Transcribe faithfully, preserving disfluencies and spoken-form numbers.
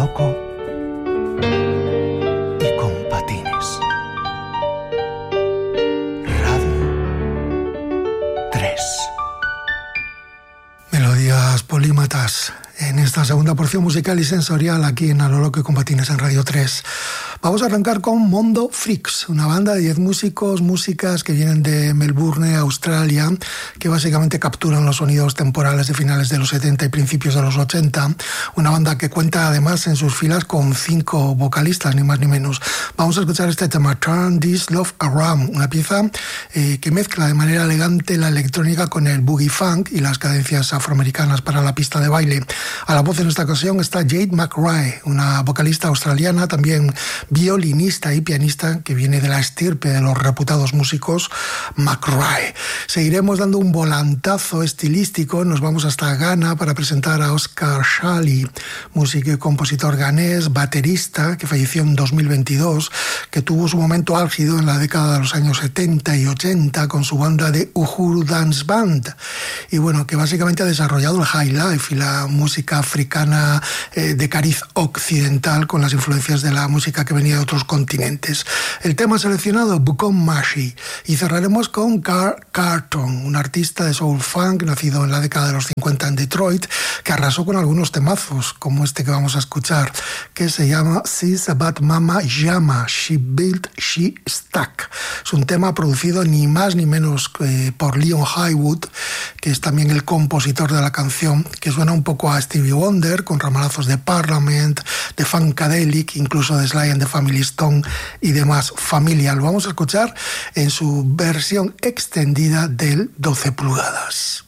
loco y con patines. Radio tres. Melodías polímatas en esta segunda porción musical y sensorial aquí en A lo loco y con patines en Radio tres. Vamos a arrancar con Mondo Freaks, una banda de diez músicos, músicas que vienen de Melbourne, Australia, que básicamente capturan los sonidos temporales de finales de los setenta y principios de los ochenta. Una banda que cuenta además en sus filas con cinco vocalistas, ni más ni menos. Vamos a escuchar este tema, Turn This Love Around, una pieza eh, que mezcla de manera elegante la electrónica con el boogie funk y las cadencias afroamericanas para la pista de baile. A la voz en esta ocasión está Jade McRae, una vocalista australiana, también violinista y pianista que viene de la estirpe de los reputados músicos McRae. Seguiremos dando un volantazo estilístico, nos vamos hasta Ghana para presentar a Oscar Shali, músico y compositor ganés, baterista, que falleció en dos mil veintidós, que tuvo su momento álgido en la década de los años setenta y ochenta con su banda de Uhuru Dance Band, y bueno, que básicamente ha desarrollado el high life y la música africana eh, de cariz occidental con las influencias de la música que venía de otros continentes. El tema seleccionado, Bukom Mashi, y cerraremos con Carl Carlton, un artista de soul funk nacido en la década de los cincuenta en Detroit, que arrasó con algunos temazos como este que vamos a escuchar, que se llama She's a Bad Mama Llama, She Built, She Stuck. Es un tema producido ni más ni menos eh, por Leon Highwood, que es también el compositor de la canción, que suena un poco a Stevie Wonder, con ramalazos de Parliament, de Funkadelic, incluso de Sly and the Family Stone y demás familia. Lo vamos a escuchar en su versión extendida del doce pulgadas.